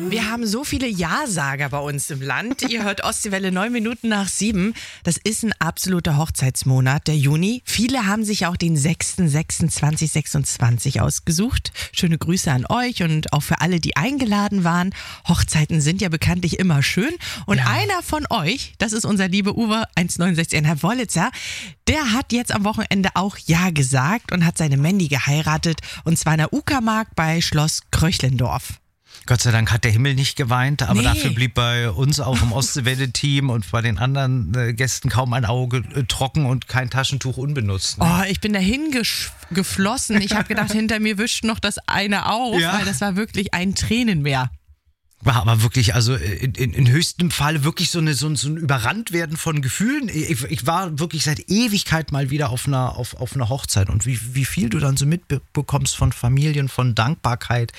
Wir haben so viele Ja-Sager bei uns im Land. Ihr hört Ostseewelle 7:09. Das ist ein absoluter Hochzeitsmonat, der Juni. Viele haben sich auch den 6.6.2026 ausgesucht. Schöne Grüße an euch und auch für alle, die eingeladen waren. Hochzeiten sind ja bekanntlich immer schön. Und einer von euch, das ist unser lieber Uwe 169, Herr Wollitzer, der hat jetzt am Wochenende auch Ja gesagt und hat seine Mandy geheiratet. Und zwar in der Uckermark bei Schloss Kröchlendorf. Gott sei Dank hat der Himmel nicht geweint, aber dafür blieb bei uns auch im Ostseewelle-Team und bei den anderen Gästen kaum ein Auge trocken und kein Taschentuch unbenutzt. Ne? Oh, ich bin dahin geflossen. Ich habe gedacht, hinter mir wischt noch das eine auf, weil das war wirklich ein Tränenmeer. War aber wirklich, also in höchstem Fall wirklich so ein Überranntwerden von Gefühlen. Ich war wirklich seit Ewigkeit mal wieder auf einer Hochzeit und wie viel du dann so mitbekommst von Familien, von Dankbarkeit.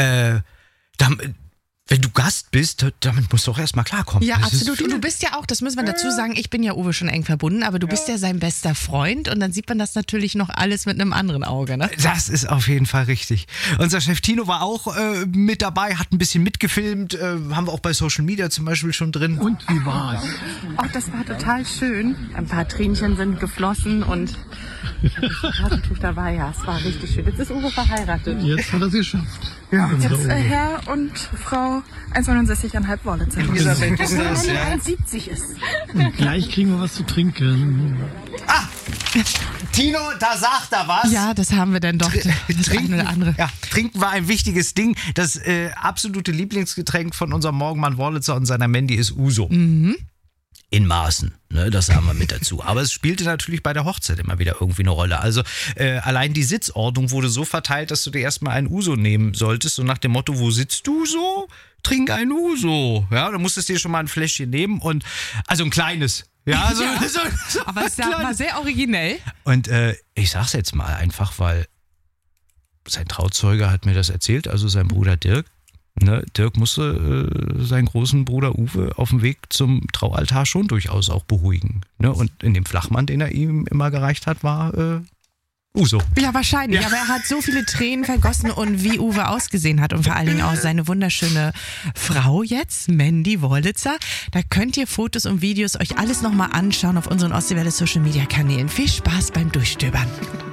Wenn du Gast bist, damit musst du auch erstmal klarkommen. Ja, absolut. Und du bist ja auch, das müssen wir dazu sagen, ich bin ja Uwe schon eng verbunden, aber du bist ja sein bester Freund und dann sieht man das natürlich noch alles mit einem anderen Auge, ne? Das ist auf jeden Fall richtig. Unser Chef Tino war auch mit dabei, hat ein bisschen mitgefilmt, haben wir auch bei Social Media zum Beispiel schon drin. Und wie war's? Ach, das war total schön. Ein paar Tränchen sind geflossen und das Taschentuch dabei, ja, es war richtig schön. Jetzt ist Uwe verheiratet. Jetzt hat er es geschafft. Ja. Jetzt Herr und Frau 1,69,5 Wollitzer. Elisabeth ist das, ja. 1,70 ist. Und gleich kriegen wir was zu trinken. Ah! Tino, da sagt er was. Ja, das haben wir dann doch. Trinken oder andere. Ja, Trinken war ein wichtiges Ding. Das absolute Lieblingsgetränk von unserem Morgenmann Wollitzer und seiner Mandy ist Uso. Mhm. In Maßen, ne, das sagen wir mit dazu. Aber es spielte natürlich bei der Hochzeit immer wieder irgendwie eine Rolle. Also allein die Sitzordnung wurde so verteilt, dass du dir erstmal ein Uso nehmen solltest. So nach dem Motto, wo sitzt du so? Trink ein Uso. Ja, dann musstest du dir schon mal ein Fläschchen nehmen und also ein kleines. Ja, so, aber es war sehr originell. Und ich sag's jetzt mal einfach, weil sein Trauzeuge hat mir das erzählt, also sein Bruder Dirk. Ne, Dirk musste seinen großen Bruder Uwe auf dem Weg zum Traualtar schon durchaus auch beruhigen. Ne? Und in dem Flachmann, den er ihm immer gereicht hat, war Uso. Ja, wahrscheinlich. Ja. Aber er hat so viele Tränen vergossen und wie Uwe ausgesehen hat und vor allen Dingen auch seine wunderschöne Frau jetzt, Mandy Wollitzer. Da könnt ihr Fotos und Videos euch alles nochmal anschauen auf unseren Ostseewelle Social Media Kanälen. Viel Spaß beim Durchstöbern.